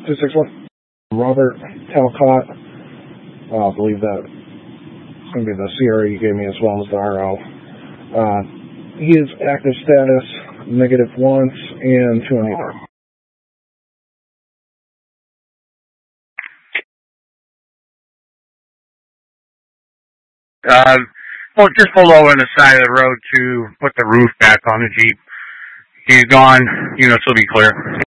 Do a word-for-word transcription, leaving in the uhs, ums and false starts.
two six one. Robert Talcott. Uh, I believe that it's going to be the C R A you gave me as well as the R O. Uh, he is active status, negative once, and two on either. Uh, well, just below on the side of the road to put the roof back on the Jeep. He's gone, you know, so it'll be clear.